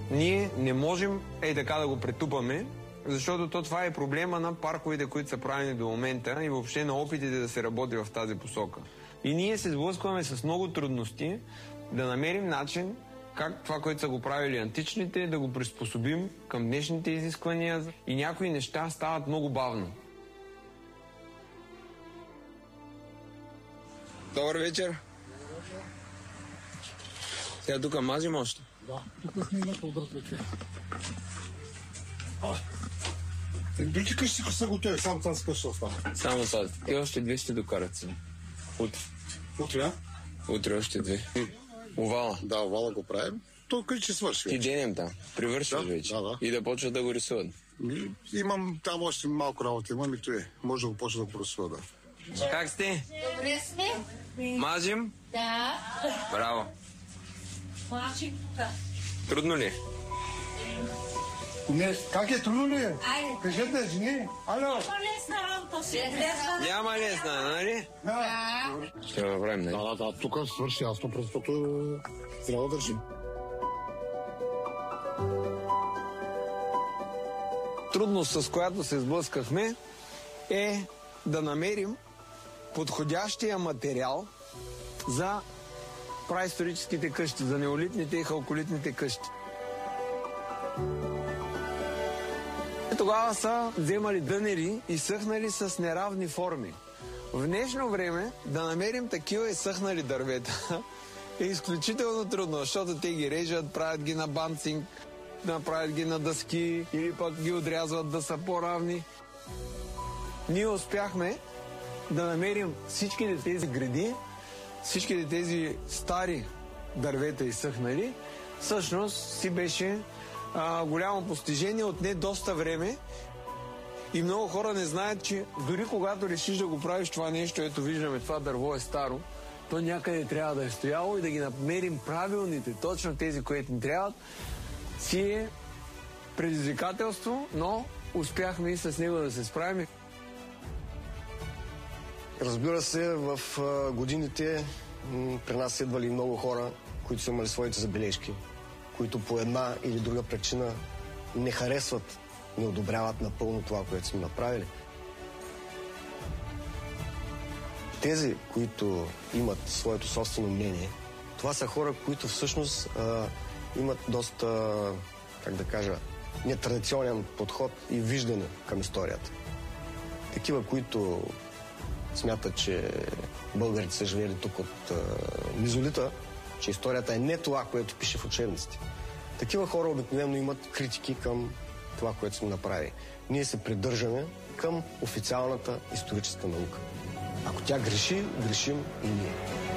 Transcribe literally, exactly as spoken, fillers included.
ние не можем ей така да го претупаме, защото то това е проблема на парковете, които са правени до момента и въобще на опитите да се работи в тази посока. И ние се сблъскваме с много трудности да намерим начин как това, което са го правили античните, да го приспособим към днешните изисквания и някои неща стават много бавно. Добър вечер. Сега тук мазим още? Да, тук снимат обрат вечер. Други къщи са готови, само тази къща остава. Само тази. И още две ще докарат си. Утре. Утре, а? Утре още две. Овала. Да, овала го правим. То къде ще свърши. Ти денем там. Привършваш да, вече. Да, да. И да почва да го рисуват. И, имам там още малко работа. Имам и това. Може да го почва да го рисува, да. Как сте? Добре сме. Мажем? Да. Браво. Мажем тук. Трудно ли? Не, как е трудно ли? Айде. Кажете, жени. Ало. Лесна работа си. Няма лесна, нали? Да. Ще го направим, нали? Да, да, да. Тук свърши ясно, просто трябва да държим. Трудност, с която се сблъскахме, е да намерим подходящия материал за праисторическите къщи, за неолитните и халколитните къщи. Тогава са вземали дънери и съхнали с неравни форми. В днешно време да намерим такива и съхнали дървета е изключително трудно, защото те ги режат, правят ги на банцинг, направят ги на дъски или пък ги отрязват да са по-равни. Ние успяхме да намерим всичките тези гради, всичките тези стари дървета изсъхнали. Всъщност си беше а, голямо постижение, отне доста време и много хора не знаят, че дори когато решиш да го правиш това нещо, ето виждаме, това дърво е старо, то някъде трябва да е стояло и да ги намерим правилните, точно тези, които ни трябват, си е предизвикателство, но успяхме и с него да се справим. Разбира се, в годините при нас са идвали много хора, които са имали своите забележки, които по една или друга причина не харесват, не одобряват напълно това, което сме направили. Тези, които имат своето собствено мнение, това са хора, които всъщност а, имат доста, как да кажа, нетрадиционен подход и виждане към историята. Такива, които смятат, че българите са живели тук от а, мизолита, че историята е не това, което пише в учебниците. Такива хора обикновено имат критики към това, което сме направили. Ние се придържаме към официалната историческа наука. Ако тя греши, грешим и ние.